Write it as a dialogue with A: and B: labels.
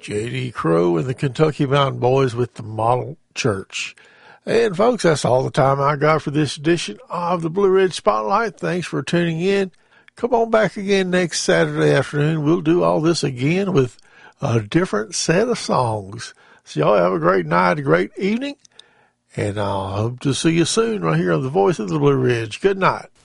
A: J.D. Crowe and the Kentucky Mountain Boys with the Model Church. And folks, that's all the time I got for this edition of the Blue Ridge Spotlight. Thanks for tuning in. Come on back again next Saturday afternoon. We'll do all this again with a different set of songs. So y'all have a great night, a great evening, and I'll hope to see you soon right here on the Voice of the Blue Ridge. Good night.